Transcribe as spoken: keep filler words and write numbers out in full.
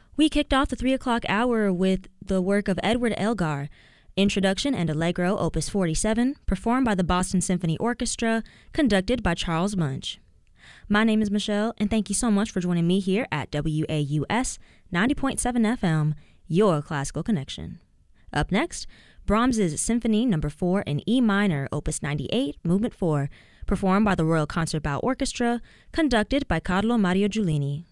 We kicked off the three o'clock hour with the work of Edward Elgar, Introduction and Allegro, Opus forty-seven, performed by the Boston Symphony Orchestra, conducted by Charles Munch. My name is Michelle, and thank you so much for joining me here at W A U S ninety point seven F M, your classical connection. Up next, Brahms's Symphony Number four in E minor, Opus ninety-eight, Movement four, performed by the Royal Concertbau Orchestra, conducted by Carlo Mario Giulini.